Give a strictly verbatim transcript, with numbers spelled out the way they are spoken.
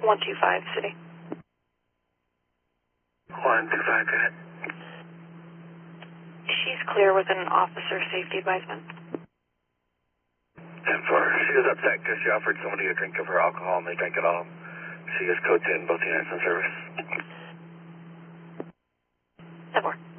one two five, City. one two five, go ahead. She's clear with an officer safety advisement. ten four, she was upset because she offered somebody a drink of her alcohol and they drank it all. She is code ten, both units in service. ten four.